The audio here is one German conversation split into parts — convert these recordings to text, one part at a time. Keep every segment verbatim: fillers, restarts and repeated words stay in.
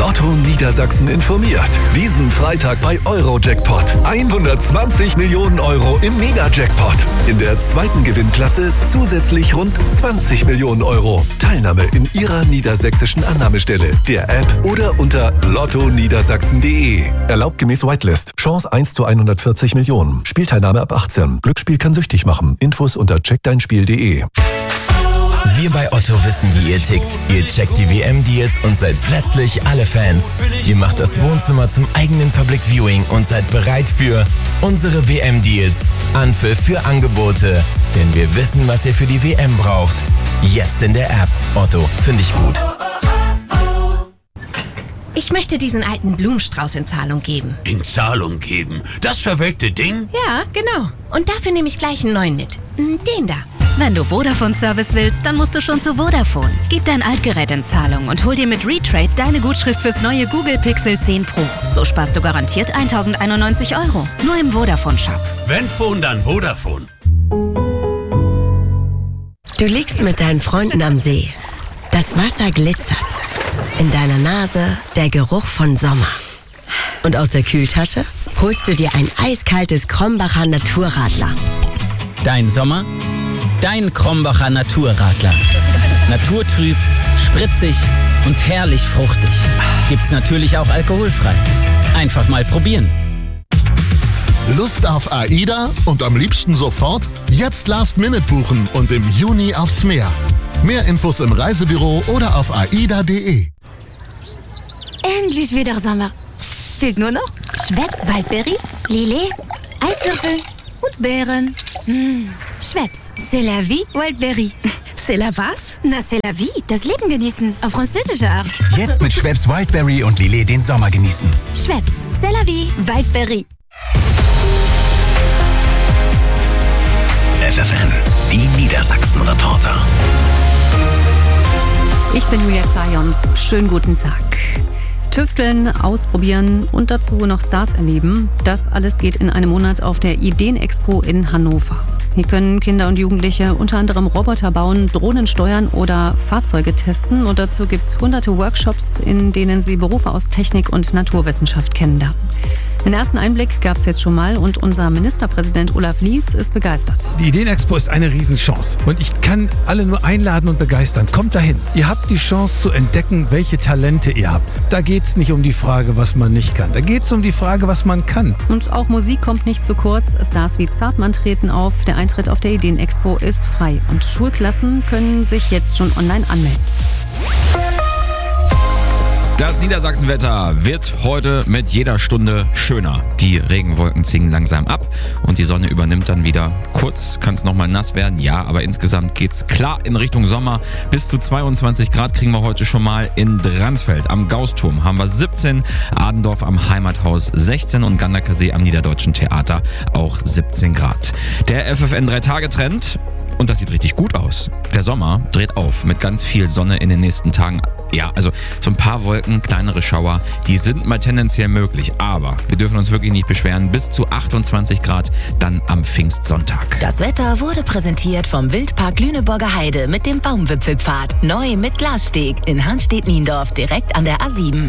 Lotto Niedersachsen informiert. Diesen Freitag bei Eurojackpot. hundertzwanzig Millionen Euro im Mega-Jackpot. In der zweiten Gewinnklasse zusätzlich rund zwanzig Millionen Euro. Teilnahme in Ihrer niedersächsischen Annahmestelle, der App oder unter lotto niedersachsen punkt de. Erlaubt gemäß Whitelist. Chance eins zu hundertvierzig Millionen. Spielteilnahme ab achtzehn. Glücksspiel kann süchtig machen. Infos unter check dein spiel punkt de. Wir bei Otto wissen, wie ihr tickt. Ihr checkt die W M-Deals und seid plötzlich alle Fans. Ihr macht das Wohnzimmer zum eigenen Public Viewing und seid bereit für unsere W M-Deals. Anpfiff für Angebote. Denn wir wissen, was ihr für die W M braucht. Jetzt in der App. Otto, finde ich gut. Ich möchte diesen alten Blumenstrauß in Zahlung geben. In Zahlung geben? Das verwelkte Ding? Ja, genau. Und dafür nehme ich gleich einen neuen mit. Den da. Wenn du Vodafone-Service willst, dann musst du schon zu Vodafone. Gib dein Altgerät in Zahlung und hol dir mit Retrade deine Gutschrift fürs neue Google Pixel zehn Pro. So sparst du garantiert tausendeinundneunzig Euro. Nur im Vodafone-Shop. Wenn Phone, dann Vodafone. Du liegst mit deinen Freunden am See. Das Wasser glitzert. In deiner Nase der Geruch von Sommer. Und aus der Kühltasche holst du dir ein eiskaltes Krombacher Naturradler. Dein Sommer? Dein Krombacher Naturradler. Naturtrüb, spritzig und herrlich fruchtig. Gibt's natürlich auch alkoholfrei. Einfach mal probieren. Lust auf AIDA und am liebsten sofort? Jetzt Last Minute buchen und im Juni aufs Meer. Mehr Infos im Reisebüro oder auf aida punkt de. Endlich wieder Sommer. Fehlt nur noch Schweppes Waldbeere, Lillet, Eiswürfel und Beeren. Mmh. Schweppes, c'est la vie, Wildberry. C'est la was? Na, c'est la vie, das Leben genießen, auf französische Art. Jetzt mit Schweppes Wildberry und Lillet den Sommer genießen. Schweppes, c'est la vie, Wildberry. F F N, die Niedersachsen-Reporter. Ich bin Julia Zajons. Schönen guten Tag. Tüfteln, ausprobieren und dazu noch Stars erleben. Das alles geht in einem Monat auf der Ideenexpo in Hannover. Hier können Kinder und Jugendliche unter anderem Roboter bauen, Drohnen steuern oder Fahrzeuge testen. Und dazu gibt es hunderte Workshops, in denen sie Berufe aus Technik und Naturwissenschaft kennenlernen. Den ersten Einblick gab es jetzt schon mal und unser Ministerpräsident Olaf Lies ist begeistert. Die Ideenexpo ist eine Riesenchance und ich kann alle nur einladen und begeistern. Kommt dahin. Ihr habt die Chance zu entdecken, welche Talente ihr habt. Da geht es nicht um die Frage, was man nicht kann. Da geht es um die Frage, was man kann. Und auch Musik kommt nicht zu kurz. Stars wie Zartmann treten auf. Der Eintritt auf der Ideenexpo ist frei und Schulklassen können sich jetzt schon online anmelden. Das Niedersachsenwetter wird heute mit jeder Stunde schöner. Die Regenwolken ziehen langsam ab und die Sonne übernimmt dann wieder. Kurz kann es nochmal nass werden, ja, aber insgesamt geht's klar in Richtung Sommer. Bis zu zweiundzwanzig Grad kriegen wir heute schon mal in Dransfeld. Am Gausturm haben wir siebzehn, Adendorf am Heimathaus sechzehn und Ganderkersee am Niederdeutschen Theater auch siebzehn Grad. Der F F N drei Tage Trend. Und das sieht richtig gut aus. Der Sommer dreht auf mit ganz viel Sonne in den nächsten Tagen. Ja, also so ein paar Wolken, kleinere Schauer, die sind mal tendenziell möglich. Aber wir dürfen uns wirklich nicht beschweren. Bis zu achtundzwanzig Grad dann am Pfingstsonntag. Das Wetter wurde präsentiert vom Wildpark Lüneburger Heide mit dem Baumwipfelpfad. Neu mit Glassteg in Hanstedt-Niendorf direkt an der A sieben.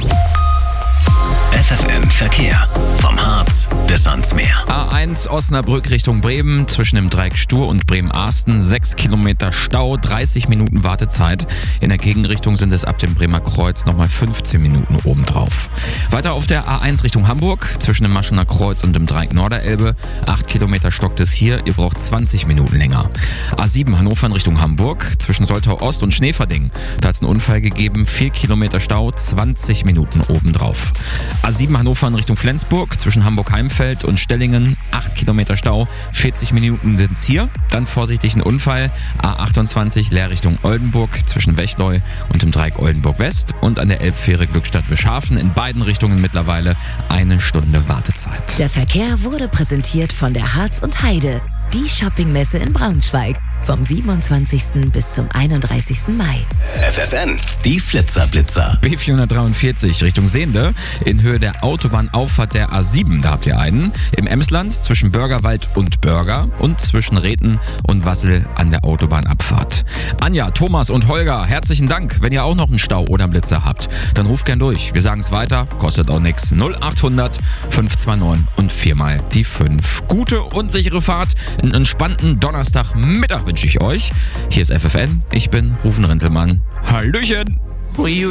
F F N Verkehr. Vom Harz bis ans Meer. A eins Osnabrück Richtung Bremen zwischen dem Dreieck Stur und Bremen-Arsten. sechs Kilometer Stau, dreißig Minuten Wartezeit. In der Gegenrichtung sind es ab dem Bremer Kreuz nochmal fünfzehn Minuten obendrauf. Weiter auf der A eins Richtung Hamburg zwischen dem Maschener Kreuz und dem Dreieck Norderelbe. acht Kilometer stockt es hier. Ihr braucht zwanzig Minuten länger. A sieben Hannover in Richtung Hamburg zwischen Soltau Ost und Schneverding. Da hat es einen Unfall gegeben. vier Kilometer Stau, zwanzig Minuten obendrauf. A sieben Hannover in Richtung Flensburg zwischen Hamburg-Heimfeld und Stellingen, acht Kilometer Stau, vierzig Minuten sind's hier. Dann vorsichtig ein Unfall, A achtundzwanzig leer Richtung Oldenburg zwischen Wechleu und dem Dreieck Oldenburg West und an der Elbfähre Glückstadt-Wischhafen in beiden Richtungen mittlerweile eine Stunde Wartezeit. Der Verkehr wurde präsentiert von der Harz und Heide, die Shoppingmesse in Braunschweig. Vom siebenundzwanzigsten bis zum einunddreißigsten Mai. F F N, die Flitzerblitzer. B vierhundertdreiundvierzig Richtung Sehende in Höhe der Autobahnauffahrt der A sieben, da habt ihr einen. Im Emsland zwischen Bürgerwald und Börger und zwischen Reten und Wassel an der Autobahnabfahrt. Anja, Thomas und Holger, herzlichen Dank. Wenn ihr auch noch einen Stau oder einen Blitzer habt, dann ruft gern durch. Wir sagen es weiter, kostet auch nichts. null achthundert fünf zwei neun und viermal die fünf. Gute und sichere Fahrt. Einen entspannten Donnerstagmittag wünsche ich euch. Hier ist F F N. Ich bin Rufen Rintelmann. Hallöchen.